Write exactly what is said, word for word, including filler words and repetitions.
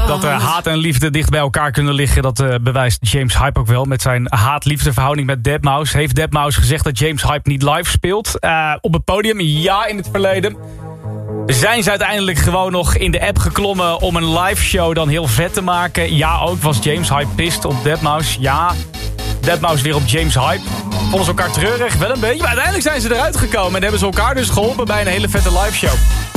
Dat uh, haat en liefde dicht bij elkaar kunnen liggen... dat uh, bewijst James Hype ook wel met zijn haat-liefde verhouding met deadmau five. Heeft deadmau five gezegd dat James Hype niet live speelt? Uh, op het podium? Ja, in het verleden. Zijn ze uiteindelijk gewoon nog in de app geklommen... om een live show dan heel vet te maken? Ja, ook. Was James Hype pissed op deadmau five? Ja. deadmau five weer op James Hype. Vonden ze elkaar treurig? Wel een beetje. Maar uiteindelijk zijn ze eruit gekomen... en hebben ze elkaar dus geholpen bij een hele vette live show.